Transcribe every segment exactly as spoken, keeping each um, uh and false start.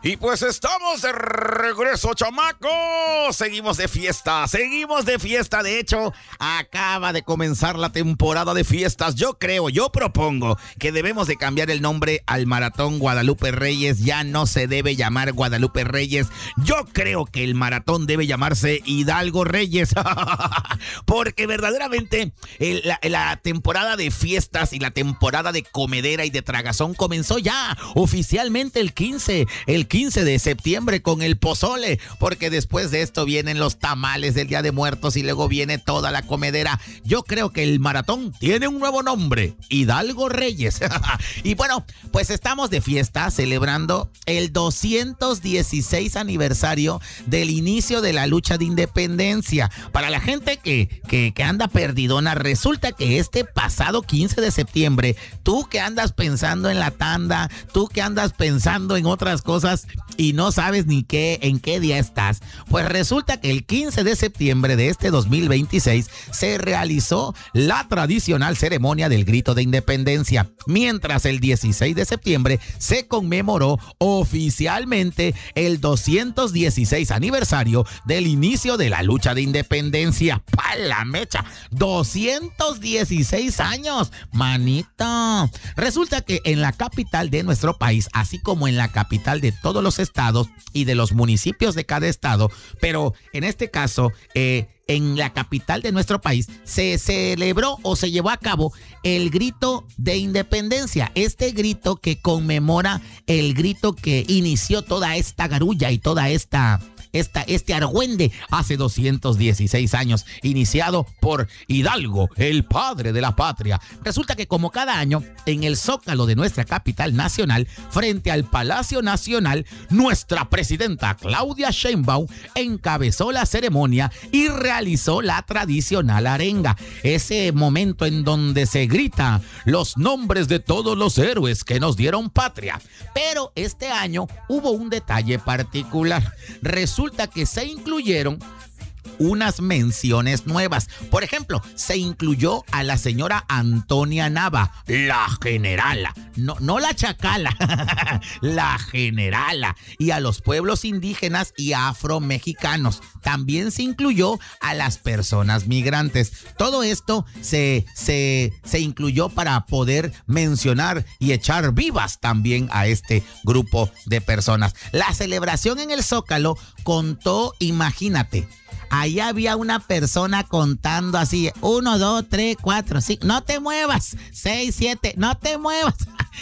Y pues estamos de regreso, chamacos. Seguimos de fiesta, seguimos de fiesta. De hecho, acaba de comenzar la temporada de fiestas. Yo creo, yo propongo que debemos de cambiar el nombre al Maratón Guadalupe Reyes. Ya no se debe llamar Guadalupe Reyes. Yo creo que el maratón debe llamarse Hidalgo Reyes. Porque verdaderamente el, la, la temporada de fiestas y la temporada de comedera y de tragazón comenzó ya oficialmente el quince. El quince de septiembre con el pozole, porque después de esto vienen los tamales del Día de Muertos y luego viene toda la comedera. Yo creo que el maratón tiene un nuevo nombre, Hidalgo Reyes. Y bueno, pues estamos de fiesta celebrando el doscientos dieciséis aniversario del inicio de la lucha de independencia. Para la gente que, que, que anda perdidona, resulta que este pasado quince de septiembre, tú que andas pensando en la tanda, tú que andas pensando en otras cosas y no sabes ni qué, en qué día estás, pues resulta que el quince de septiembre de este dos mil veintiséis se realizó la tradicional ceremonia del grito de independencia, mientras el dieciséis de septiembre se conmemoró oficialmente el doscientos dieciséis aniversario del inicio de la lucha de independencia. ¡Pa' la mecha! doscientos dieciséis años, manito. Resulta que en la capital de nuestro país, así como en la capital de todos los estados y de los municipios de cada estado, pero en este caso, eh, en la capital de nuestro país, se celebró o se llevó a cabo el grito de independencia. Este grito que conmemora el grito que inició toda esta garulla y toda esta... Esta, este argüende hace doscientos dieciséis años, iniciado por Hidalgo, el padre de la patria. Resulta que como cada año, en el Zócalo de nuestra capital nacional, frente al Palacio Nacional, nuestra presidenta Claudia Sheinbaum encabezó la ceremonia y realizó la tradicional arenga. Ese momento en donde se grita los nombres de todos los héroes que nos dieron patria. Pero este año hubo un detalle particular. Resulta Resulta que se incluyeron unas menciones nuevas. Por ejemplo, se incluyó a la señora Antonia Nava, la generala, no, no la chacala, la generala, y a los pueblos indígenas y afromexicanos. También se incluyó a las personas migrantes. Todo esto se, se, se incluyó para poder mencionar y echar vivas también a este grupo de personas. La celebración en el Zócalo contó, imagínate, allá había una persona contando así, uno, dos, tres, cuatro, cinco, no te muevas, seis, siete, no te muevas.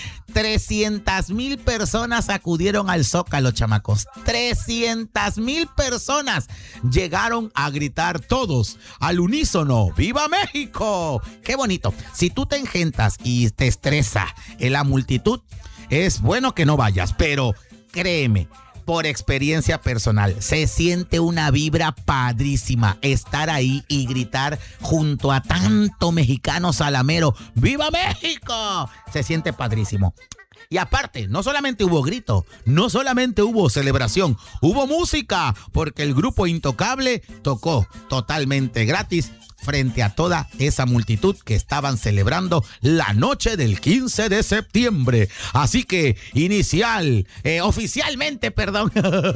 trescientas mil personas acudieron al Zócalo, chamacos. trescientas mil personas llegaron a gritar todos al unísono, ¡Viva México! ¡Qué bonito! Si tú te engentas y te estresa en la multitud, es bueno que no vayas, pero créeme, por experiencia personal, se siente una vibra padrísima estar ahí y gritar junto a tanto mexicano salamero, ¡Viva México! Se siente padrísimo. Y aparte, no solamente hubo grito, no solamente hubo celebración, hubo música, porque el grupo Intocable tocó totalmente gratis frente a toda esa multitud que estaban celebrando la noche del quince de septiembre. Así que inicial, eh, oficialmente, perdón,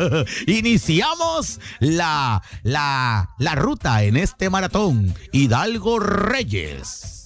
iniciamos la, la, la ruta en este maratón Hidalgo Reyes.